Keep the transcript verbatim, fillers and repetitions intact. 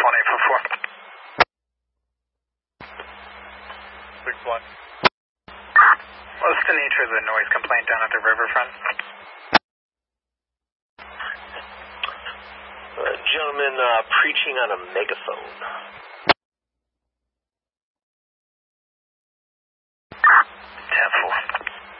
one eight four four. six one. What's the nature of the noise complaint down at the riverfront? A gentleman uh, preaching on a megaphone.